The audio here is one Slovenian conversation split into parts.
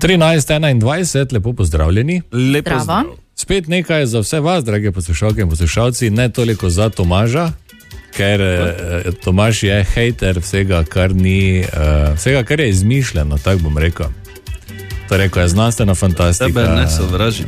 13.21, lepo pozdravljeni. Lepo zdrav. Spet nekaj za vse vas, drage poslušalke in poslušalci, ne toliko za Tomaža, ker Tomaž je hejter vsega, kar ni, vsega, kar je izmišljeno, tako bom rekel. Torej, ko je znanstvena fantastika. Tebe ne sovražim.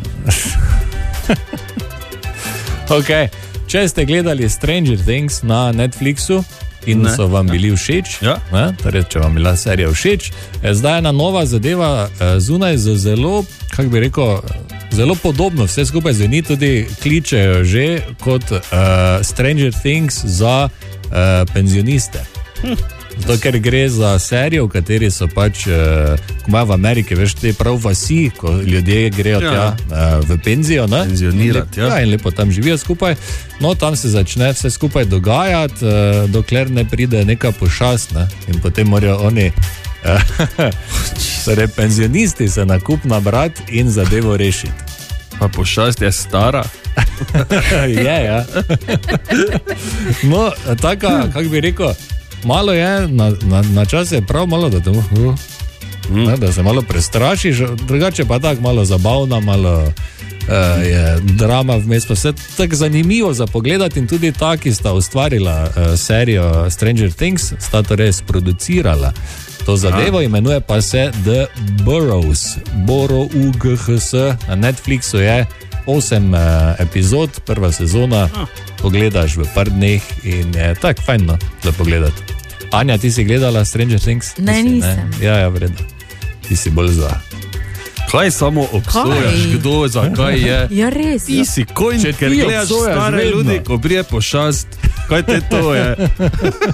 Ok, če ste gledali Stranger Things na Netflixu in so vam bili všeč, torej, če vam bila serija všeč, zdaj je ena nova zadeva zunaj z zelo, kako bi rekel, zelo podobno, vse skupaj zveni, tudi kličejo že kot Stranger Things za penzioniste. Zato, ker gre za serijo, v kateri so pač, ko imajo v Ameriki, veš, te prav vasi, ko ljudje grejo tja v penzijo, ne? Penzionirati, in lepo tam živijo skupaj. No, tam se začne vse skupaj dogajati, dokler ne pride neka pošast, ne? In potem morajo oni, torej penzionisti se nakup nabrati in zadevo rešiti. Pa pošast je stara. Je, ja. No, taka, kako bi rekel, malo je, na čas je prav malo, da se malo prestrašiš, drugače pa tako malo zabavna, malo je drama vmes, pa vse tako zanimivo za pogledati in tudi ta, ki sta ustvarila serijo Stranger Things, sta torej sproducirala to zadevo, imenuje pa se The Burrows, Borough, na Netflixu je 8 epizod, prva sezona, pogledaš v par dneh in je tako fajno za pogledati. Anja, ti si gledala Stranger Things? Ne, nisem. Ja, vredno. Ti si bolj za. Kaj samo obsojaš, kdo, zakaj je? Ja, res. Ti si konj, ker gledaš stare ljudi, ko brije pošast. Kaj te to je?